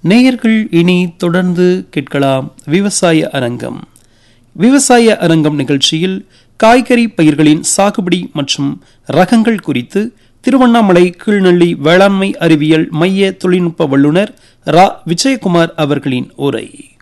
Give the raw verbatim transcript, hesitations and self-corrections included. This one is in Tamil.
நேயர்கள் இனி தொடர்ந்து கேட்கலாம் விவசாய அரங்கம். விவசாய அரங்கம் நிகழ்ச்சியில் காய்கறி பயிர்களின் சாகுபடி மற்றும் ரகங்கள் குறித்து திருவண்ணாமலை கீழ்நெல்லி வேளாண்மை அறிவியல் மைய தொழில்நுட்ப வல்லுநர் ரா விஜயகுமார் அவர்களின் உரை.